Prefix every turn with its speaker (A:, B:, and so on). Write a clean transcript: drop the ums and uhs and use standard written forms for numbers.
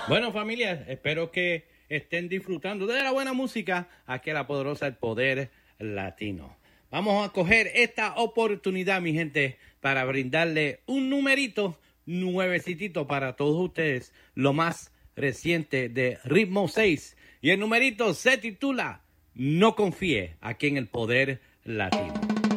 A: Bueno, familia, espero que estén disfrutando de la buena música aquí en La Poderosa El Poder Latino. Vamos a coger esta oportunidad, mi gente, para brindarle un numerito nuevecitito para todos ustedes, lo más reciente de Ritmo 6. Y el numerito se titula No confíe, aquí en El Poder Latino.